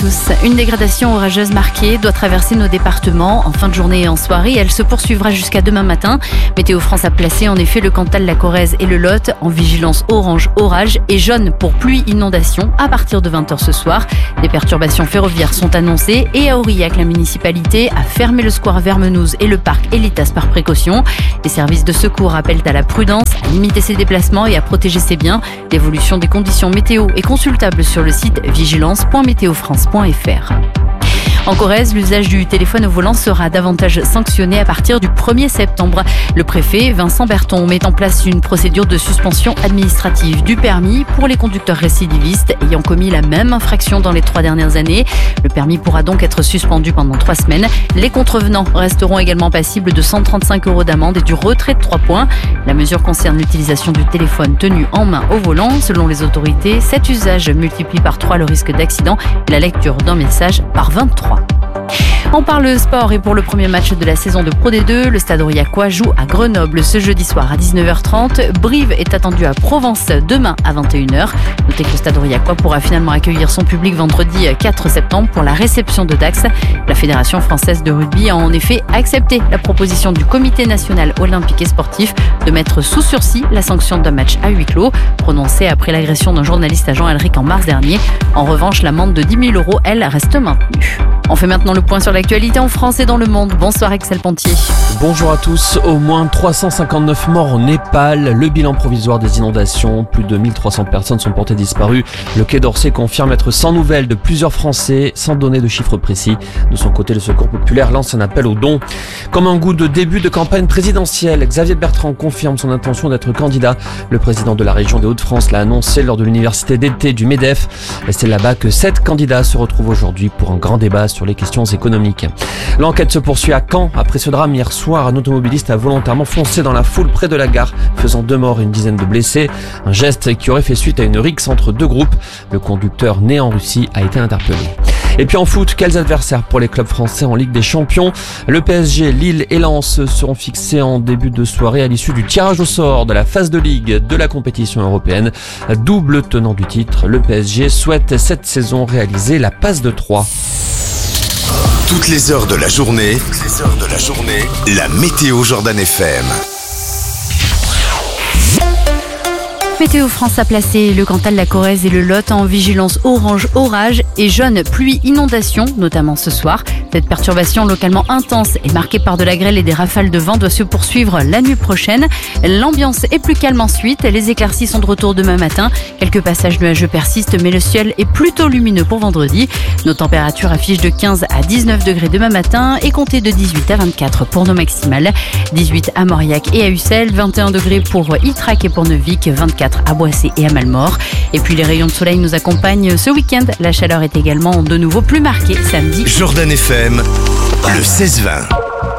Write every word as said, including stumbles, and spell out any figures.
Une dégradation orageuse marquée doit traverser nos départements en fin de journée et en soirée. Elle se poursuivra jusqu'à demain matin. Météo France a placé en effet le Cantal, la Corrèze et le Lot en vigilance orange orage et jaune pour pluie inondation à partir de vingt heures ce soir. Des perturbations ferroviaires sont annoncées et à Aurillac, la municipalité a fermé le square Vermenouze et le parc Elitas par précaution. Les services de secours appellent à la prudence, à limiter ses déplacements et à protéger ses biens. L'évolution des conditions météo est consultable sur le site vigilance point météo france point f r. En Corrèze, l'usage du téléphone au volant sera davantage sanctionné à partir du premier septembre. Le préfet Vincent Berton met en place une procédure de suspension administrative du permis pour les conducteurs récidivistes ayant commis la même infraction dans les trois dernières années. Le permis pourra donc être suspendu pendant trois semaines. Les contrevenants resteront également passibles de cent trente-cinq euros d'amende et du retrait de trois points. La mesure concerne l'utilisation du téléphone tenu en main au volant. Selon les autorités, cet usage multiplie par trois le risque d'accident et la lecture d'un message par vingt-trois. On parle sport et pour le premier match de la saison de Pro D deux, le Stade Aurillacois joue à Grenoble ce jeudi soir à dix-neuf heures trente. Brive est attendu à Provence demain à vingt et une heures. Notez que le Stade Aurillacois pourra finalement accueillir son public vendredi quatre septembre pour la réception de Dax. La Fédération française de rugby a en effet accepté la proposition du Comité national olympique et sportif de mettre sous sursis la sanction d'un match à huis clos, prononcée après l'agression d'un journaliste à Jean Alric en mars dernier. En revanche, l'amende de dix mille euros, elle, reste maintenue. On fait maintenant le point sur l'actualité en France et dans le monde. Bonsoir Axel Pontier. Bonjour à tous. Au moins trois cent cinquante-neuf morts au Népal. Le bilan provisoire des inondations. Plus de mille trois cents personnes sont portées disparues. Le Quai d'Orsay confirme être sans nouvelles de plusieurs Français, sans donner de chiffres précis. De son côté, le Secours populaire lance un appel aux dons. Comme un goût de début de campagne présidentielle, Xavier Bertrand confirme son intention d'être candidat. Le président de la région des Hauts-de-France l'a annoncé lors de l'université d'été du MEDEF. Et c'est là-bas que sept candidats se retrouvent aujourd'hui pour un grand débat sur les questions économiques. L'enquête se poursuit à Caen. Après ce drame hier soir, un automobiliste a volontairement foncé dans la foule près de la gare, faisant deux morts et une dizaine de blessés. Un geste qui aurait fait suite à une rixe entre deux groupes. Le conducteur né en Russie a été interpellé. Et puis en foot, quels adversaires pour les clubs français en Ligue des Champions? Le P S G, Lille et Lens seront fixés en début de soirée à l'issue du tirage au sort de la phase de Ligue de la compétition européenne. Double tenant du titre, le P S G souhaite cette saison réaliser la passe de trois. Toutes les heures de la journée, toutes les heures de la journée, la météo Jordan F M. Météo France a placé le Cantal, la Corrèze et le Lot en vigilance orange orage et jaune pluie inondation, notamment ce soir. Cette perturbation localement intense et marquée par de la grêle et des rafales de vent doit se poursuivre la nuit prochaine. L'ambiance est plus calme ensuite. Les éclaircies sont de retour demain matin. Quelques passages nuageux persistent, mais le ciel est plutôt lumineux pour vendredi. Nos températures affichent de quinze à dix-neuf degrés demain matin et comptez de dix-huit à vingt-quatre pour nos maximales. dix-huit à Mauriac et à Ussel, vingt et un degrés pour Ytrac et pour Neuvik, vingt-quatre à Boissé et à Malmort. Et puis les rayons de soleil nous accompagnent ce week-end. La chaleur est également de nouveau plus marquée samedi. Jordan F M, le seize vingt.